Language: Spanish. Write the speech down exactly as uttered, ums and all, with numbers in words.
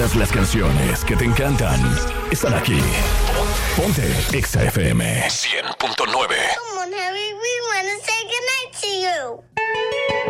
Todas las canciones que te encantan están aquí. Ponte Exa F M cien punto nueve. Come on, Harry.